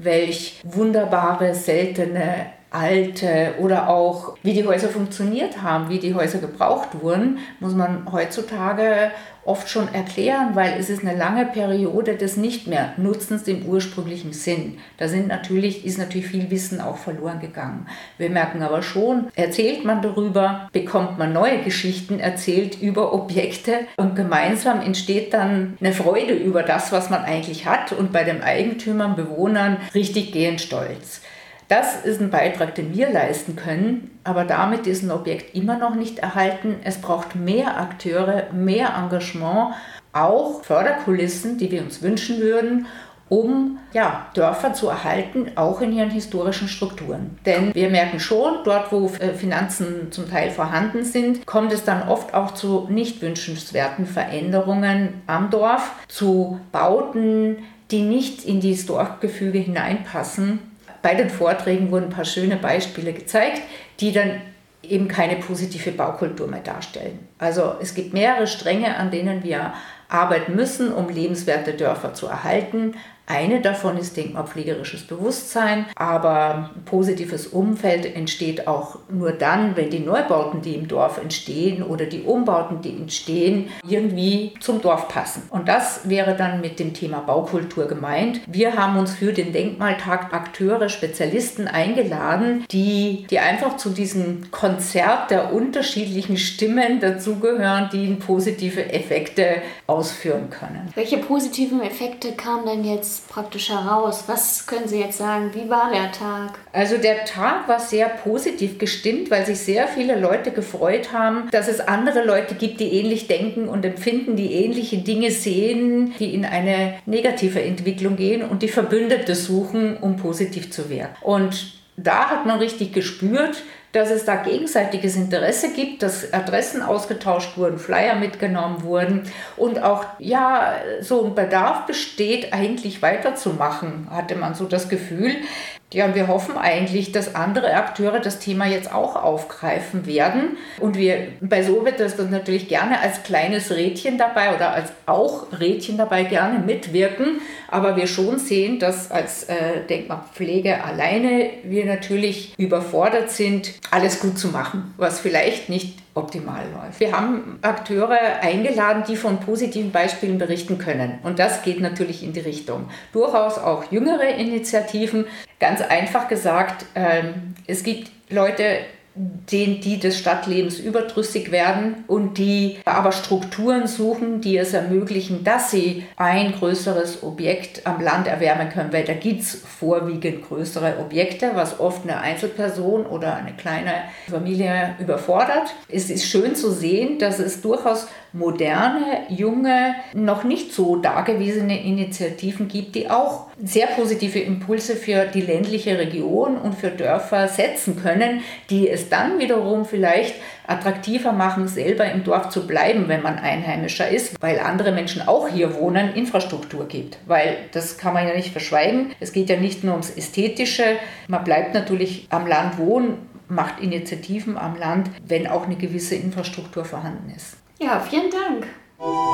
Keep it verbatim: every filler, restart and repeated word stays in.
welch wunderbare, seltene, alte oder auch wie die Häuser funktioniert haben, wie die Häuser gebraucht wurden, muss man heutzutage oft schon erklären, weil es ist eine lange Periode des nicht mehr Nutzens im ursprünglichen Sinn. Da sind natürlich, ist natürlich viel Wissen auch verloren gegangen. Wir merken aber schon, erzählt man darüber, bekommt man neue Geschichten erzählt über Objekte und gemeinsam entsteht dann eine Freude über das, was man eigentlich hat und bei den Eigentümern, Bewohnern richtig gehend stolz. Das ist ein Beitrag, den wir leisten können, aber damit ist ein Objekt immer noch nicht erhalten. Es braucht mehr Akteure, mehr Engagement, auch Förderkulissen, die wir uns wünschen würden, um ja, Dörfer zu erhalten, auch in ihren historischen Strukturen. Denn wir merken schon, dort wo Finanzen zum Teil vorhanden sind, kommt es dann oft auch zu nicht wünschenswerten Veränderungen am Dorf, zu Bauten, die nicht in dieses Dorfgefüge hineinpassen. Bei den Vorträgen wurden ein paar schöne Beispiele gezeigt, die dann eben keine positive Baukultur mehr darstellen. Also es gibt mehrere Stränge, an denen wir arbeiten müssen, um lebenswerte Dörfer zu erhalten. Eine davon ist denkmalpflegerisches Bewusstsein, aber ein positives Umfeld entsteht auch nur dann, wenn die Neubauten, die im Dorf entstehen oder die Umbauten, die entstehen, irgendwie zum Dorf passen. Und das wäre dann mit dem Thema Baukultur gemeint. Wir haben uns für den Denkmaltag Akteure, Spezialisten eingeladen, die, die einfach zu diesem Konzert der unterschiedlichen Stimmen dazugehören, die positive Effekte ausführen können. Welche positiven Effekte kamen denn jetzt praktisch heraus? Was können Sie jetzt sagen? Wie war der Tag? Also der Tag war sehr positiv gestimmt, weil sich sehr viele Leute gefreut haben, dass es andere Leute gibt, die ähnlich denken und empfinden, die ähnliche Dinge sehen, die in eine negative Entwicklung gehen und die Verbündete suchen, um positiv zu werden. Und da hat man richtig gespürt, dass es da gegenseitiges Interesse gibt, dass Adressen ausgetauscht wurden, Flyer mitgenommen wurden und auch ja so ein Bedarf besteht, eigentlich weiterzumachen, hatte man so das Gefühl. Ja, und wir hoffen eigentlich, dass andere Akteure das Thema jetzt auch aufgreifen werden. Und wir bei Sovetas das natürlich gerne als kleines Rädchen dabei oder als auch Rädchen dabei gerne mitwirken. Aber wir schon sehen, dass als äh, Denkmalpflege alleine wir natürlich überfordert sind, alles gut zu machen, was vielleicht nicht optimal läuft. Wir haben Akteure eingeladen, die von positiven Beispielen berichten können. Und das geht natürlich in die Richtung. Durchaus auch jüngere Initiativen. Ganz einfach gesagt, ähm, es gibt Leute, denen, die des Stadtlebens überdrüssig werden und die aber Strukturen suchen, die es ermöglichen, dass sie ein größeres Objekt am Land erwärmen können, weil da gibt es vorwiegend größere Objekte, was oft eine Einzelperson oder eine kleine Familie überfordert. Es ist schön zu sehen, dass es durchaus moderne, junge, noch nicht so dagewesene Initiativen gibt, die auch sehr positive Impulse für die ländliche Region und für Dörfer setzen können, die es dann wiederum vielleicht attraktiver machen, selber im Dorf zu bleiben, wenn man Einheimischer ist, weil andere Menschen auch hier wohnen, Infrastruktur gibt. Weil das kann man ja nicht verschweigen. Es geht ja nicht nur ums Ästhetische. Man bleibt natürlich am Land wohnen, macht Initiativen am Land, wenn auch eine gewisse Infrastruktur vorhanden ist. Ja, vielen Dank.